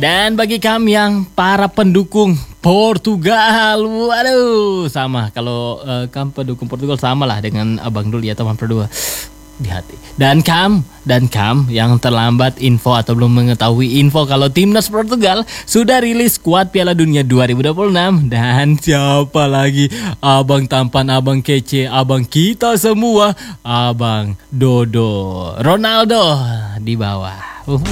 Dan bagi kami yang para pendukung Portugal, waduh, sama. Kalau kamu pendukung Portugal sama lah dengan Abang Dul ya teman berdua di hati. Dan Kam yang terlambat info atau belum mengetahui info kalau timnas Portugal sudah rilis skuad Piala Dunia 2026. Dan siapa lagi? Abang tampan, abang kece, abang kita semua, Abang Dodo Ronaldo di bawah.